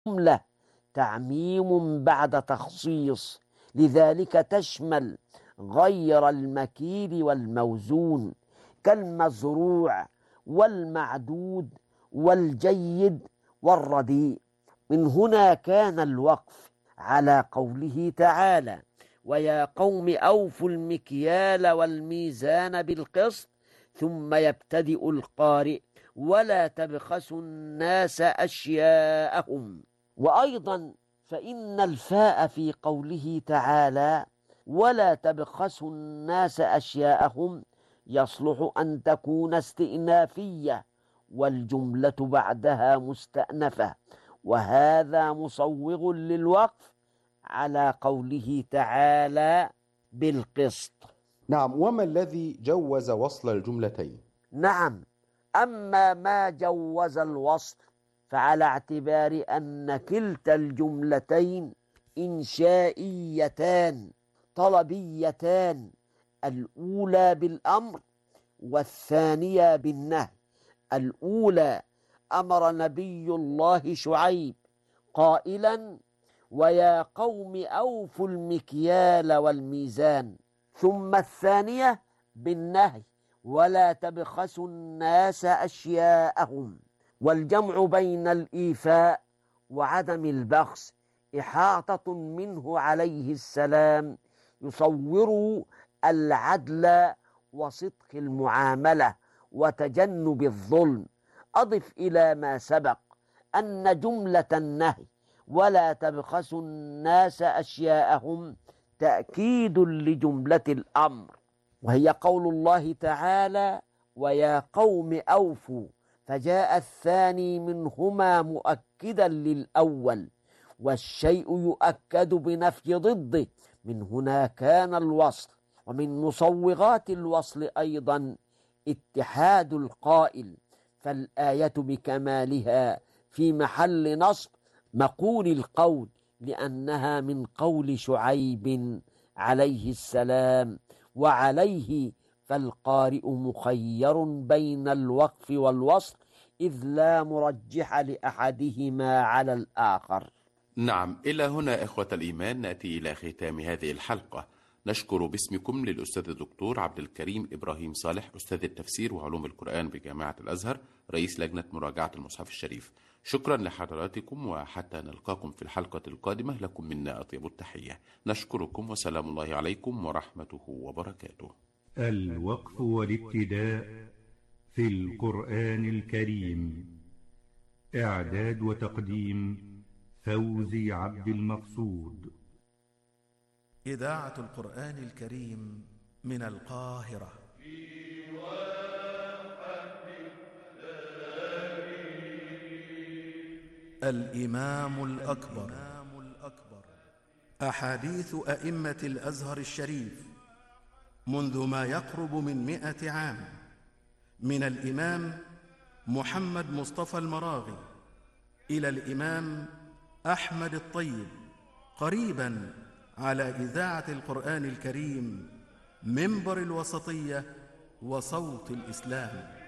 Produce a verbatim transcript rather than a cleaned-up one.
جملة تعميم بعد تخصيص، لذلك تشمل غير المكيل والموزون كالمزروع والمعدود والجيد والرديء. من هنا كان الوقف على قوله تعالى: ويا قوم أوفوا المكيال والميزان بالقسط، ثم يبتدئ القارئ: ولا تبخسوا الناس أشياءهم. وأيضا فإن الفاء في قوله تعالى ولا تبخسوا الناس أشياءهم يصلح أن تكون استئنافية، والجملة بعدها مستأنفة، وهذا مصوغ للوقف على قوله تعالى بالقسط. نعم، وما الذي جوز وصل الجملتين؟ نعم، أما ما جوز الوصل فعلى اعتبار أن كلتا الجملتين إنشائيتان طلبيتان، الأولى بالأمر والثانية بالنهي. الأولى أمر نبي الله شعيب قائلا: ويا قوم أوفوا المكيال والميزان، ثم الثانية بالنهي: ولا تبخسوا الناس أشياءهم. والجمع بين الإيفاء وعدم البخس إحاطة منه عليه السلام يصور العدل وصدق المعاملة وتجنب الظلم. أضف إلى ما سبق أن جملة النهي ولا تبخسوا الناس أشياءهم تأكيد لجملة الأمر، وهي قول الله تعالى: ويا قوم أوفوا، فجاء الثاني منهما مؤكدا للأول، والشيء يؤكد بنفي ضده. من هنا كان الوصل. ومن مصوغات الوصل أيضا اتحاد القائل، فالآية بكمالها في محل نصب مقول القول، لأنها من قول شعيب عليه السلام، وعليه فالقارئ مخير بين الوقف والوصل، إذ لا مرجح لأحدهما على الآخر. نعم، إلى هنا إخوة الإيمان نأتي إلى ختام هذه الحلقة. نشكر باسمكم للأستاذ الدكتور عبد الكريم إبراهيم صالح، أستاذ التفسير وعلوم القرآن بجامعة الأزهر، رئيس لجنة مراجعة المصحف الشريف. شكرا لحضراتكم، وحتى نلقاكم في الحلقة القادمة لكم منا أطيب التحية. نشكركم، وسلام الله عليكم ورحمته وبركاته. الوقف والابتداء في القرآن الكريم، إعداد وتقديم فوزي عبد المقصود. إذاعة القرآن الكريم من القاهرة. الإمام الأكبر، أحاديث أئمة الأزهر الشريف منذ ما يقرب من مئة عام، من الإمام محمد مصطفى المراغي إلى الإمام أحمد الطيب، قريباً على إذاعة القرآن الكريم، منبر الوسطية وصوت الإسلام.